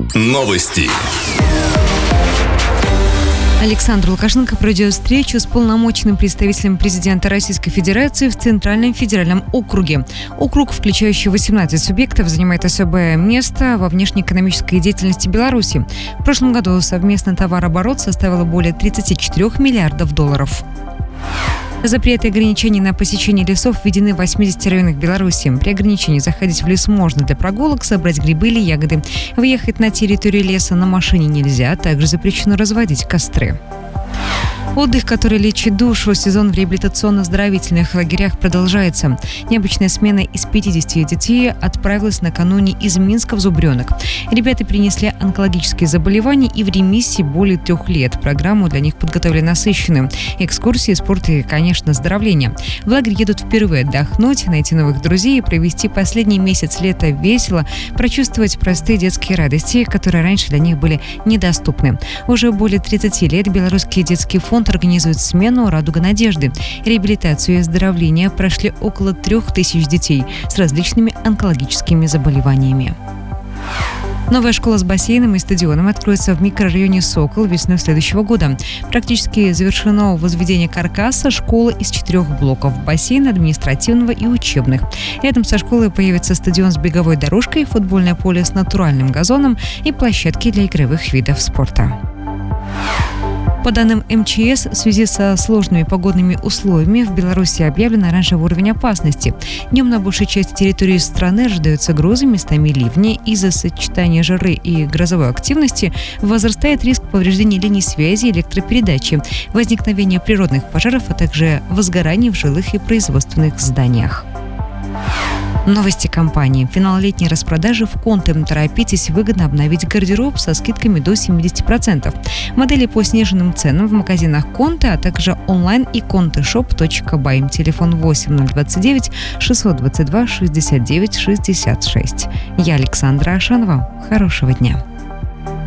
Новости. Александр Лукашенко проведет встречу с полномочным представителем президента Российской Федерации в Центральном федеральном округе. Округ, включающий 18 субъектов, занимает особое место во внешнеэкономической деятельности Беларуси. В прошлом году совместный товарооборот составил более 34 миллиардов долларов. Запреты и ограничения на посещение лесов введены в 80 районах Беларуси. При ограничении заходить в лес можно для прогулок, собрать грибы или ягоды. Въехать на территорию леса на машине нельзя, также запрещено разводить костры. Отдых, который лечит душу, сезон в реабилитационно-оздоровительных лагерях продолжается. Необычная смена из 50 детей отправилась накануне из Минска в Зубренок. Ребята принесли онкологические заболевания и в ремиссии более 3 лет. Программу для них подготовили насыщенную. Экскурсии, спорт и, конечно, оздоровление. В лагерь едут впервые отдохнуть, найти новых друзей и провести последний месяц лета весело, прочувствовать простые детские радости, которые раньше для них были недоступны. Уже более 30 лет Белорусский детский фонд организует смену «Радуга надежды». Реабилитацию и оздоровление прошли около 3000 детей с различными онкологическими заболеваниями. Новая школа с бассейном и стадионом откроется в микрорайоне «Сокол» весной следующего года. Практически завершено возведение каркаса школы из 4 блоков – бассейна, административного и учебных. Рядом со школой появится стадион с беговой дорожкой, футбольное поле с натуральным газоном и площадки для игровых видов спорта. По данным МЧС, в связи со сложными погодными условиями в Беларуси объявлен оранжевый уровень опасности. Днем на большей части территории страны ожидаются грозы, местами ливни. Из-за сочетания жары и грозовой активности возрастает риск повреждения линий связи и электропередачи, возникновения природных пожаров, а также возгораний в жилых и производственных зданиях. Новости компании. Финал летней распродажи в Конте. Торопитесь выгодно обновить гардероб со скидками до 70%. Модели по сниженным ценам в магазинах Конте, а также онлайн и conteshop.by. Телефон 8029 622 69 66. Я Александра Ашанова. Хорошего дня.